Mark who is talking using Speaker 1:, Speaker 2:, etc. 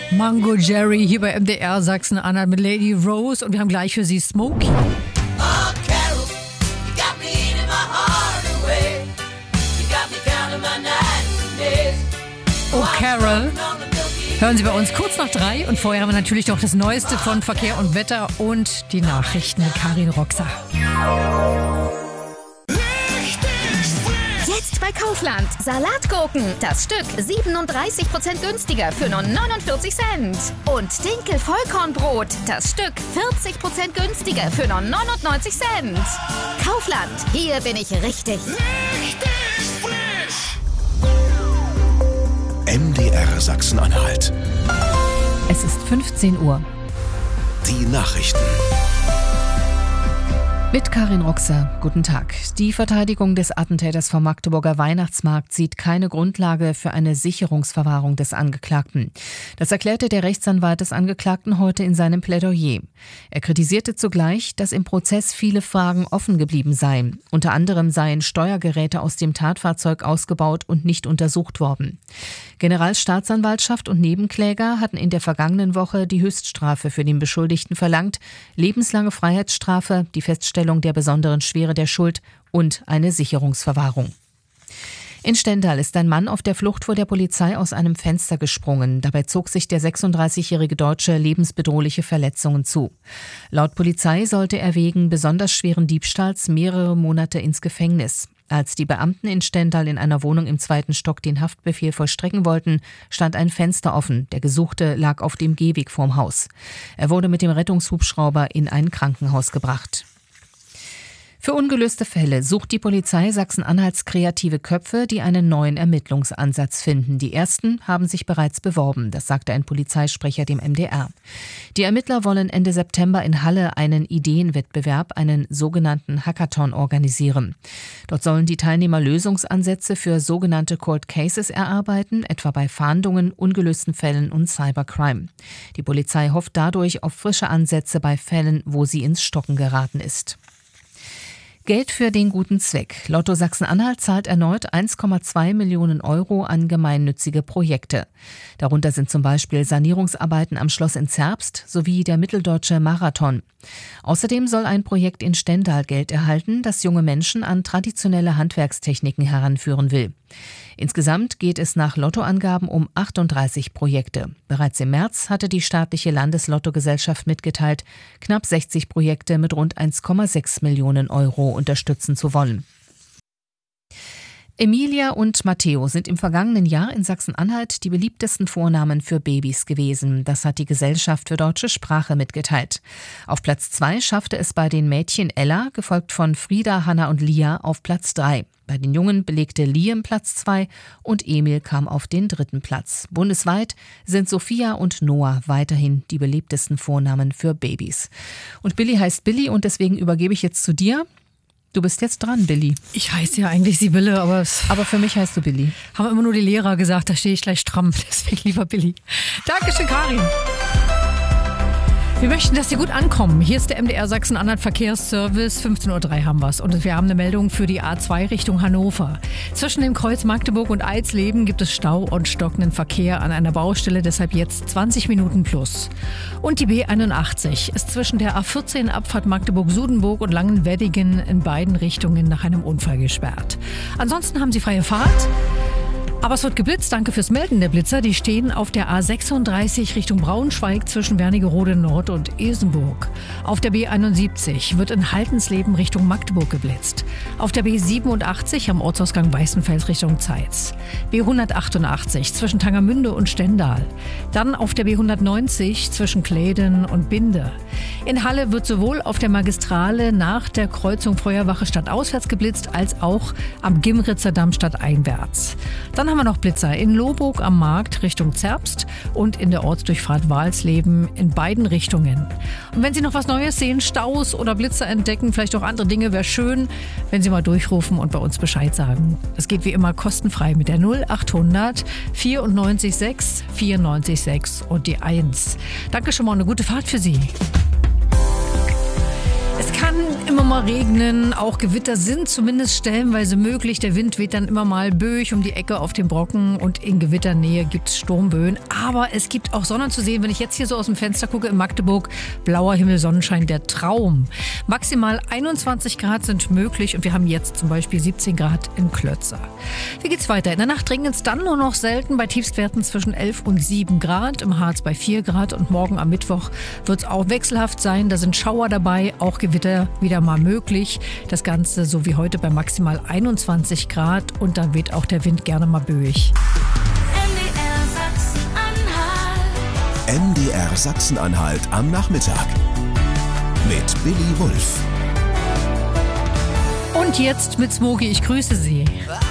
Speaker 1: Mango Jerry hier bei MDR Sachsen-Anhalt mit Lady Rose und wir haben gleich für Sie Smokey. Oh Carol, hören Sie bei uns kurz nach 3 und vorher haben wir natürlich noch das Neueste von Verkehr und Wetter und die Nachrichten mit Karin Roxer.
Speaker 2: Jetzt bei Kaufland. Salatgurken. Das Stück 37% günstiger für nur 49 Cent. Und Dinkel Vollkornbrot. Das Stück 40% günstiger für nur 99 Cent. Kaufland. Hier bin ich richtig.
Speaker 3: MDR Sachsen-Anhalt.
Speaker 1: Es ist 15 Uhr.
Speaker 3: Die Nachrichten.
Speaker 1: Mit Karin Roxer, guten Tag. Die Verteidigung des Attentäters vom Magdeburger Weihnachtsmarkt sieht keine Grundlage für eine Sicherungsverwahrung des Angeklagten. Das erklärte der Rechtsanwalt des Angeklagten heute in seinem Plädoyer. Er kritisierte zugleich, dass im Prozess viele Fragen offen geblieben seien. Unter anderem seien Steuergeräte aus dem Tatfahrzeug ausgebaut und nicht untersucht worden. Generalstaatsanwaltschaft und Nebenkläger hatten in der vergangenen Woche die Höchststrafe für den Beschuldigten verlangt, lebenslange Freiheitsstrafe, die Feststellung der besonderen Schwere der Schuld und eine Sicherungsverwahrung. In Stendal ist ein Mann auf der Flucht vor der Polizei aus einem Fenster gesprungen. Dabei zog sich der 36-jährige Deutsche lebensbedrohliche Verletzungen zu. Laut Polizei sollte er wegen besonders schweren Diebstahls mehrere Monate ins Gefängnis. Als die Beamten in Stendal in einer Wohnung im 2. Stock den Haftbefehl vollstrecken wollten, stand ein Fenster offen. Der Gesuchte lag auf dem Gehweg vorm Haus. Er wurde mit dem Rettungshubschrauber in ein Krankenhaus gebracht. Für ungelöste Fälle sucht die Polizei Sachsen-Anhalts kreative Köpfe, die einen neuen Ermittlungsansatz finden. Die ersten haben sich bereits beworben, das sagte ein Polizeisprecher dem MDR. Die Ermittler wollen Ende September in Halle einen Ideenwettbewerb, einen sogenannten Hackathon, organisieren. Dort sollen die Teilnehmer Lösungsansätze für sogenannte Cold Cases erarbeiten, etwa bei Fahndungen, ungelösten Fällen und Cybercrime. Die Polizei hofft dadurch auf frische Ansätze bei Fällen, wo sie ins Stocken geraten ist. Geld für den guten Zweck. Lotto Sachsen-Anhalt zahlt erneut 1,2 Millionen Euro an gemeinnützige Projekte. Darunter sind zum Beispiel Sanierungsarbeiten am Schloss in Zerbst sowie der Mitteldeutsche Marathon. Außerdem soll ein Projekt in Stendal Geld erhalten, das junge Menschen an traditionelle Handwerkstechniken heranführen will. Insgesamt geht es nach Lottoangaben um 38 Projekte. Bereits im März hatte die staatliche Landeslottogesellschaft mitgeteilt, knapp 60 Projekte mit rund 1,6 Millionen Euro unterstützen zu wollen. Emilia und Matteo sind im vergangenen Jahr in Sachsen-Anhalt die beliebtesten Vornamen für Babys gewesen. Das hat die Gesellschaft für deutsche Sprache mitgeteilt. Auf Platz 2 schaffte es bei den Mädchen Ella, gefolgt von Frieda, Hanna und Lia, auf Platz 3. Bei den Jungen belegte Liam Platz 2 und Emil kam auf den 3. Platz. Bundesweit sind Sophia und Noah weiterhin die beliebtesten Vornamen für Babys. Und Billy heißt Billy und deswegen übergebe ich jetzt zu dir. Du bist jetzt dran, Billy. Ich heiße ja eigentlich Sibylle, aber
Speaker 4: für mich heißt du Billy.
Speaker 1: Haben immer nur die Lehrer gesagt, da stehe ich gleich stramm. Deswegen lieber Billy. Dankeschön, Karin. Wir möchten, dass Sie gut ankommen. Hier ist der MDR Sachsen-Anhalt Verkehrsservice. 15.03 Uhr haben wir es. Und wir haben eine Meldung für die A2 Richtung Hannover. Zwischen dem Kreuz Magdeburg und Eisleben gibt es Stau und stockenden Verkehr an einer Baustelle. Deshalb jetzt 20 Minuten plus. Und die B81 ist zwischen der A14 Abfahrt Magdeburg-Sudenburg und Langenweddingen in beiden Richtungen nach einem Unfall gesperrt. Ansonsten haben Sie freie Fahrt. Aber es wird geblitzt. Danke fürs Melden der Blitzer. Die stehen auf der A36 Richtung Braunschweig zwischen Wernigerode Nord und Isenburg. Auf der B71 wird in Haltensleben Richtung Magdeburg geblitzt. Auf der B87 am Ortsausgang Weißenfels Richtung Zeitz. B188 zwischen Tangermünde und Stendal. Dann auf der B190 zwischen Kläden und Binde. In Halle wird sowohl auf der Magistrale nach der Kreuzung Feuerwache stadtauswärts geblitzt, als auch am Gimritzer Damm stadteinwärts. Dann haben wir noch Blitzer in Lohburg am Markt Richtung Zerbst und in der Ortsdurchfahrt Walsleben in beiden Richtungen. Und wenn Sie noch was Neues sehen, Staus oder Blitzer entdecken, vielleicht auch andere Dinge, wäre schön, wenn Sie mal durchrufen und bei uns Bescheid sagen. Es geht wie immer kostenfrei mit der 0800 94 6 94 6 und die 1. Danke schon mal, eine gute Fahrt für Sie. Es kann
Speaker 4: immer mal regnen, auch Gewitter sind zumindest stellenweise möglich. Der Wind weht dann immer mal böig um die Ecke auf dem Brocken und in Gewitternähe gibt es Sturmböen. Aber es gibt auch Sonne zu sehen, wenn ich jetzt hier so aus dem Fenster gucke in Magdeburg. Blauer Himmel, Sonnenschein, der Traum. Maximal 21 Grad sind möglich und wir haben jetzt zum Beispiel 17 Grad in Klötzer. Wie geht's weiter? In der Nacht regnet es dann nur noch selten bei Tiefstwerten zwischen 11 und 7 Grad, im Harz bei 4 Grad und morgen am Mittwoch wird es auch wechselhaft sein. Da sind Schauer dabei, auch Gewitter wieder mal möglich. Das Ganze so wie heute bei maximal 21 Grad und dann weht auch der Wind gerne mal böig.
Speaker 3: NDR Sachsen-Anhalt am Nachmittag mit Billy Wulff.
Speaker 4: Und jetzt mit Smoky, ich grüße Sie.